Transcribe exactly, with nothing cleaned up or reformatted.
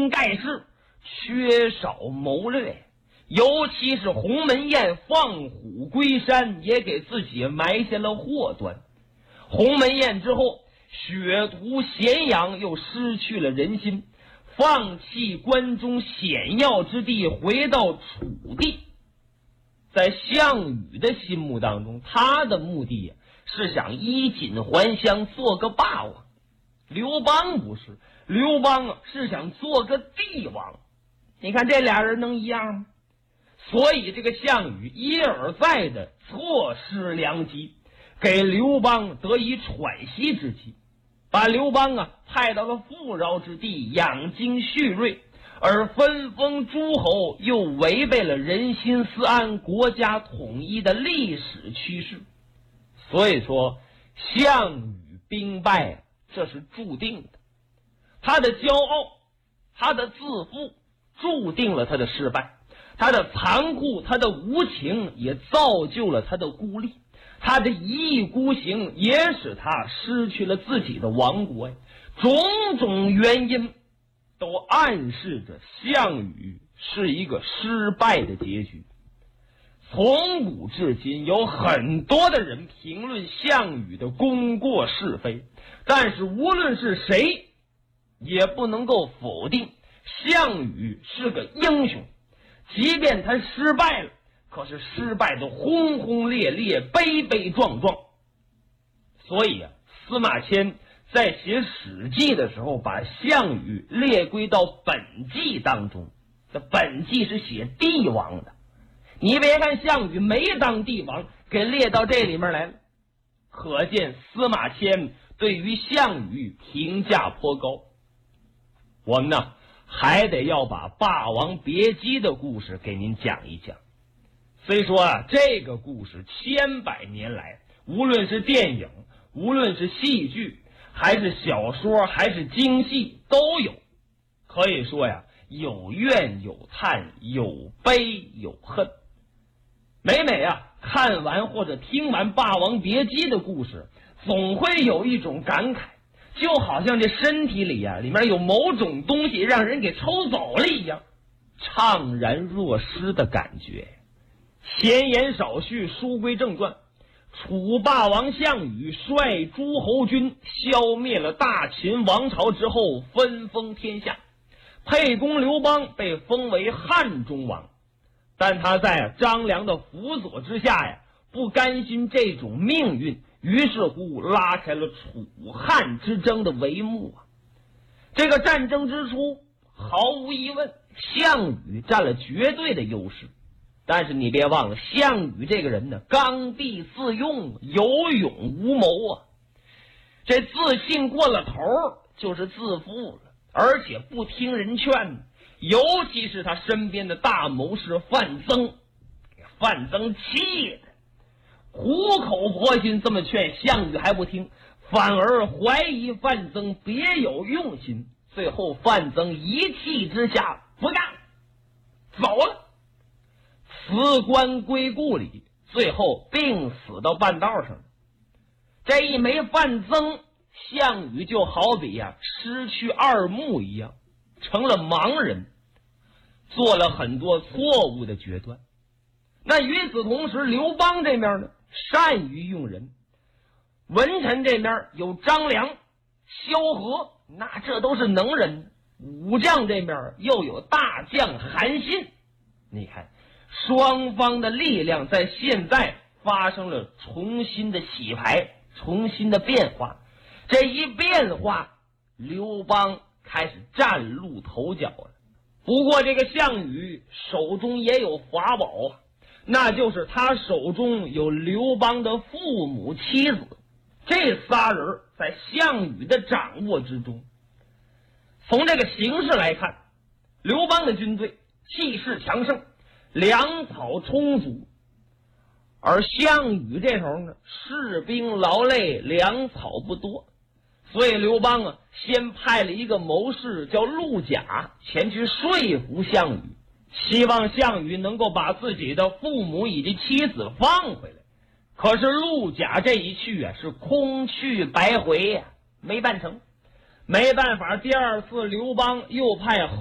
功盖世，缺少谋略。尤其是鸿门宴放虎归山，也给自己埋下了祸端。鸿门宴之后，血屠咸阳，又失去了人心，放弃关中险要之地，回到楚地。在项羽的心目当中，他的目的是想衣锦还乡，做个霸王。刘邦不是，刘邦啊是想做个帝王。你看这俩人能一样吗？所以这个项羽一而再的错失良机，给刘邦得以喘息之机，把刘邦啊派到了富饶之地养精蓄锐，而分封诸侯又违背了人心思安、国家统一的历史趋势。所以说项羽兵败，这是注定的。他的骄傲，他的自负，注定了他的失败。他的残酷，他的无情，也造就了他的孤立。他的一意孤行，也使他失去了自己的王国。种种原因都暗示着项羽是一个失败的结局。从古至今，有很多的人评论项羽的功过是非，但是无论是谁，也不能够否定项羽是个英雄。即便他失败了，可是失败的轰轰烈烈，悲悲壮壮。所以啊，司马迁在写《史记》的时候，把项羽列归到本纪当中。这本纪是写帝王的，你别看项羽没当帝王，给列到这里面来了，可见司马迁对于项羽评价颇高。我们呢还得要把《霸王别姬》的故事给您讲一讲。虽说啊，这个故事千百年来，无论是电影，无论是戏剧，还是小说，还是京戏，都有。可以说呀，有怨有叹，有悲有恨。每每啊看完或者听完《霸王别姬》的故事，总会有一种感慨，就好像这身体里啊里面有某种东西让人给抽走了一样，怅然若失的感觉。闲言少叙，书归正传。楚霸王项羽率诸侯军消灭了大秦王朝之后，分封天下。沛公刘邦被封为汉中王，但他在张良的辅佐之下呀，不甘心这种命运，于是乎拉开了楚汉之争的帷幕啊。这个战争之初，毫无疑问，项羽占了绝对的优势。但是你别忘了，项羽这个人呢，刚愎自用，有勇无谋啊。这自信过了头就是自负了，而且不听人劝，尤其是他身边的大谋士范增，范增气的苦口婆心这么劝项羽还不听，反而怀疑范增别有用心。最后范增一气之下不干，走了，辞官归故里，最后病死到半道上。这一没范增，项羽就好比呀、啊、失去二目一样，成了盲人，做了很多错误的决断。那与此同时，刘邦这面呢，善于用人。文臣这面有张良、萧何，那这都是能人。武将这面又有大将韩信。你看双方的力量在现在发生了重新的洗牌，重新的变化。这一变化，刘邦开始崭露头角了。不过这个项羽手中也有法宝啊，那就是他手中有刘邦的父母妻子，这仨人在项羽的掌握之中。从这个形势来看，刘邦的军队气势强盛，粮草充足，而项羽这时候呢，士兵劳累，粮草不多。所以刘邦啊，先派了一个谋士叫陆贾前去说服项羽，希望项羽能够把自己的父母以及妻子放回来。可是陆贾这一去啊，是空去白回呀、啊，没办成。没办法，第二次刘邦又派